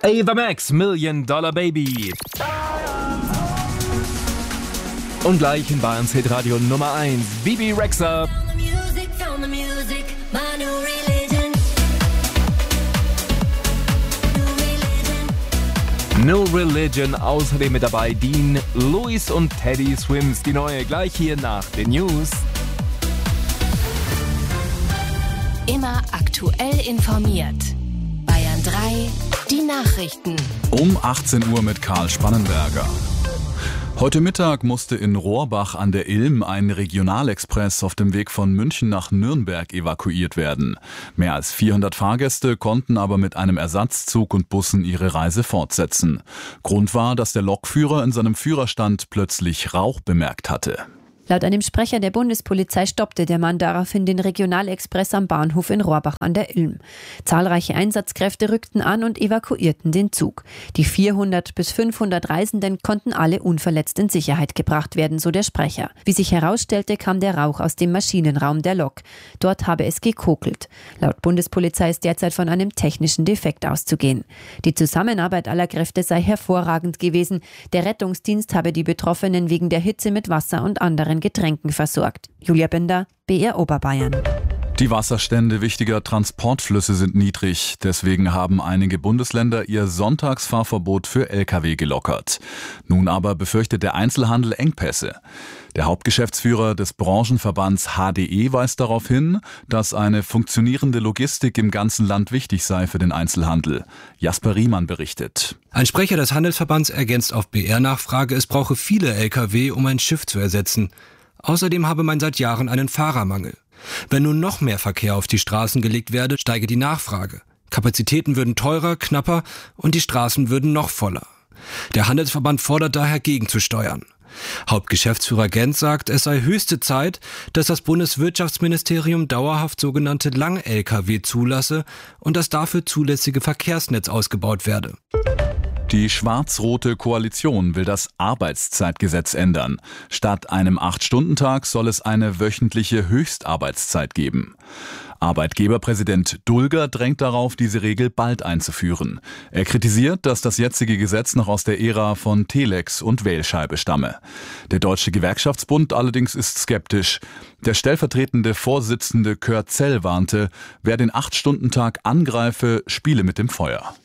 Ava Max, $1 Million Baby. Und gleich in Bayerns Hitradio Nummer 1, Bebe Rexha. No Religion, außerdem mit dabei Dean, Louis und Teddy Swims. Die neue gleich hier nach den News. Immer aktuell informiert. Bayern 3, die Nachrichten. Um 18 Uhr mit Karl Spannenberger. Heute Mittag musste in Rohrbach an der Ilm ein Regionalexpress auf dem Weg von München nach Nürnberg evakuiert werden. Mehr als 400 Fahrgäste konnten aber mit einem Ersatzzug und Bussen ihre Reise fortsetzen. Grund war, dass der Lokführer in seinem Führerstand plötzlich Rauch bemerkt hatte. Laut einem Sprecher der Bundespolizei stoppte der Mann daraufhin den Regionalexpress am Bahnhof in Rohrbach an der Ilm. Zahlreiche Einsatzkräfte rückten an und evakuierten den Zug. Die 400 bis 500 Reisenden konnten alle unverletzt in Sicherheit gebracht werden, so der Sprecher. Wie sich herausstellte, kam der Rauch aus dem Maschinenraum der Lok. Dort habe es gekokelt. Laut Bundespolizei ist derzeit von einem technischen Defekt auszugehen. Die Zusammenarbeit aller Kräfte sei hervorragend gewesen. Der Rettungsdienst habe die Betroffenen wegen der Hitze mit Wasser und anderen Getränken versorgt. Julia Binder, BR Oberbayern. Die Wasserstände wichtiger Transportflüsse sind niedrig. Deswegen haben einige Bundesländer ihr Sonntagsfahrverbot für Lkw gelockert. Nun aber befürchtet der Einzelhandel Engpässe. Der Hauptgeschäftsführer des Branchenverbands HDE weist darauf hin, dass eine funktionierende Logistik im ganzen Land wichtig sei für den Einzelhandel. Jasper Riemann berichtet. Ein Sprecher des Handelsverbands ergänzt auf BR-Nachfrage, es brauche viele Lkw, um ein Schiff zu ersetzen. Außerdem habe man seit Jahren einen Fahrermangel. Wenn nun noch mehr Verkehr auf die Straßen gelegt werde, steige die Nachfrage. Kapazitäten würden teurer, knapper und die Straßen würden noch voller. Der Handelsverband fordert daher gegenzusteuern. Hauptgeschäftsführer Genz sagt, es sei höchste Zeit, dass das Bundeswirtschaftsministerium dauerhaft sogenannte Lang-Lkw zulasse und das dafür zulässige Verkehrsnetz ausgebaut werde. Die schwarz-rote Koalition will das Arbeitszeitgesetz ändern. Statt einem 8-Stunden-Tag soll es eine wöchentliche Höchstarbeitszeit geben. Arbeitgeberpräsident Dulger drängt darauf, diese Regel bald einzuführen. Er kritisiert, dass das jetzige Gesetz noch aus der Ära von Telex und Wählscheibe stamme. Der Deutsche Gewerkschaftsbund allerdings ist skeptisch. Der stellvertretende Vorsitzende Kurt Zell warnte, wer den 8-Stunden-Tag angreife, spiele mit dem Feuer.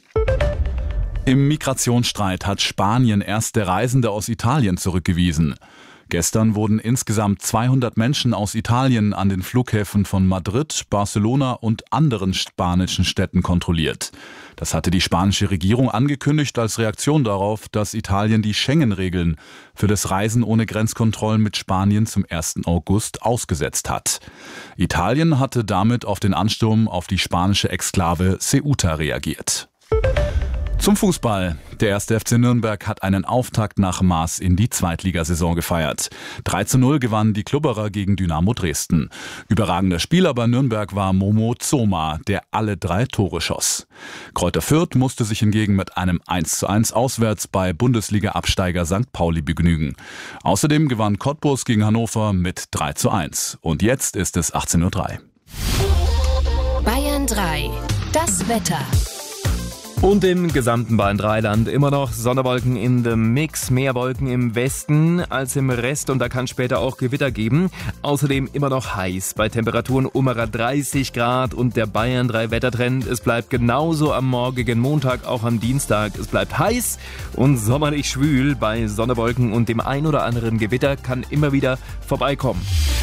Im Migrationsstreit hat Spanien erste Reisende aus Italien zurückgewiesen. Gestern wurden insgesamt 200 Menschen aus Italien an den Flughäfen von Madrid, Barcelona und anderen spanischen Städten kontrolliert. Das hatte die spanische Regierung angekündigt als Reaktion darauf, dass Italien die Schengen-Regeln für das Reisen ohne Grenzkontrollen mit Spanien zum 1. August ausgesetzt hat. Italien hatte damit auf den Ansturm auf die spanische Exklave Ceuta reagiert. Zum Fußball. Der 1. FC Nürnberg hat einen Auftakt nach Maß in die Zweitligasaison gefeiert. 3:0 gewannen die Klubberer gegen Dynamo Dresden. Überragender Spieler bei Nürnberg war Momo Zoma, der alle 3 Tore schoss. Greuther Fürth musste sich hingegen mit einem 1:1 auswärts bei Bundesliga-Absteiger St. Pauli begnügen. Außerdem gewann Cottbus gegen Hannover mit 3:1. Und jetzt ist es 18:03 Uhr. Bayern 3, das Wetter. Und im gesamten Bayern 3-Land immer noch Sonderwolken in dem Mix, mehr Wolken im Westen als im Rest und da kann später auch Gewitter geben. Außerdem immer noch heiß bei Temperaturen um 30 Grad und der Bayern 3 Wettertrend. Es bleibt genauso am morgigen Montag, auch am Dienstag. Es bleibt heiß und sommerlich schwül bei Sonderwolken und dem ein oder anderen Gewitter kann immer wieder vorbeikommen.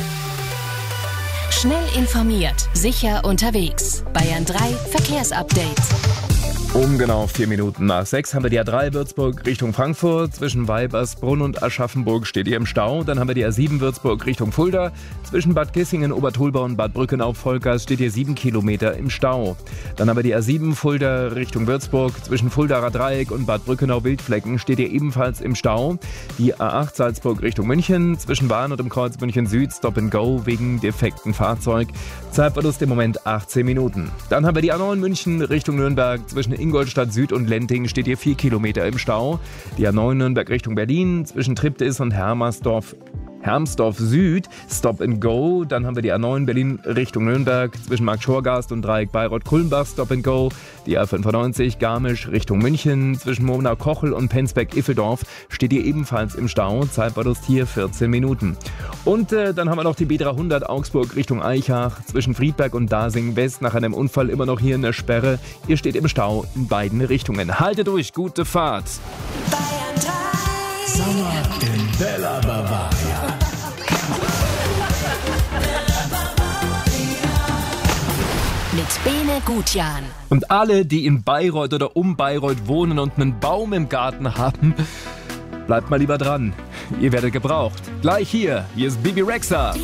Schnell informiert, sicher unterwegs. Bayern 3 Verkehrsupdate. Um genau 4 Minuten nach 6 haben wir die A3 Würzburg Richtung Frankfurt. Zwischen Weibersbrunn und Aschaffenburg steht ihr im Stau. Dann haben wir die A7 Würzburg Richtung Fulda. Zwischen Bad Kissingen, Obertolba und Bad Brückenau-Volkers steht ihr 7 Kilometer im Stau. Dann haben wir die A7 Fulda Richtung Würzburg. Zwischen Fuldaer Dreieck und Bad Brückenau-Wildflecken steht ihr ebenfalls im Stau. Die A8 Salzburg Richtung München. Zwischen Bahn und dem Kreuz München Süd Stop and Go wegen defekten Fahrzeug. Zeitverlust im Moment 18 Minuten. Dann haben wir die A9 München Richtung Nürnberg. Zwischen Ingolstadt Süd und Lenting steht ihr 4 Kilometer im Stau. Die A9 Nürnberg Richtung Berlin zwischen Triptis und Hermersdorf Hermsdorf Süd, Stop and Go. Dann haben wir die A9 Berlin Richtung Nürnberg zwischen Markt-Schorgast und Dreieck Bayreuth-Kulmbach, Stop and Go. Die A95 Garmisch Richtung München zwischen Monau-Kochel und Penzberg-Iffeldorf steht hier ebenfalls im Stau. Zeitverlust hier 14 Minuten. Und dann haben wir noch die B300 Augsburg Richtung Aichach zwischen Friedberg und Dasing West. Nach einem Unfall immer noch hier eine Sperre. Ihr steht im Stau in beiden Richtungen. Haltet durch, gute Fahrt. Bayern 3. Sommer in Bella Bavaria. Mit Bene Gutjan. Und alle, die in Bayreuth oder um Bayreuth wohnen und einen Baum im Garten haben, bleibt mal lieber dran. Ihr werdet gebraucht. Gleich hier ist Bibi Rexha.